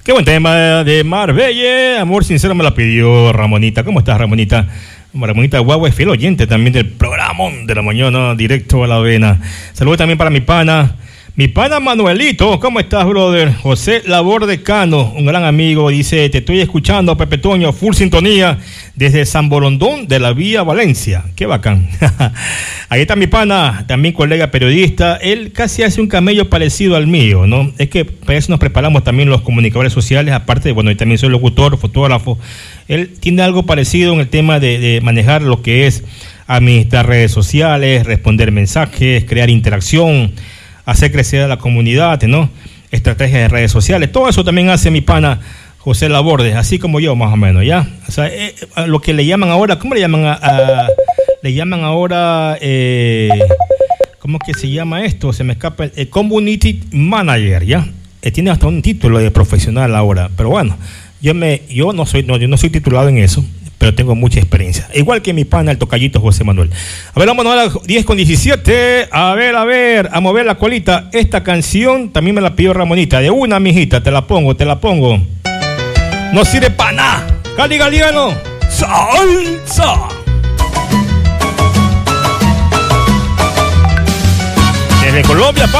Qué buen tema de Marbella. Amor sincero me la pidió Ramonita. ¿Cómo estás, Ramonita? Ramonita Guagua es fiel oyente también del programón de la mañana, directo a la avena. Saludos también para mi pana Manuelito. ¿Cómo estás, brother? José Laborde Cano, un gran amigo, dice: te estoy escuchando, Pepe Toño, full sintonía desde San Borondón de la Vía Valencia. Qué bacán. Ahí está mi pana, también colega periodista. Él casi hace un camello parecido al mío, ¿no? Es que para eso nos preparamos también los comunicadores sociales, aparte de, bueno, yo también soy locutor, fotógrafo. Él tiene algo parecido en el tema de manejar lo que es administrar redes sociales, responder mensajes, crear interacción, hacer crecer a la comunidad, ¿no? Estrategias de redes sociales. Todo eso también hace mi pana José Laborde, así como yo, más o menos, ¿ya? O sea, lo que le llaman ahora, ¿cómo le llaman le llaman ahora, ¿cómo que se llama esto? Se me escapa, el Community Manager, ¿ya? Tiene hasta un título de profesional ahora, pero bueno, yo no soy titulado en eso, pero tengo mucha experiencia. Igual que mi pana, el tocallito José Manuel. A ver, vámonos a las 10:17. A ver, a mover la colita. Esta canción también me la pidió Ramonita. De una, mijita, te la pongo. No sirve para nada. Cali Galiano. Salsa. Desde Colombia,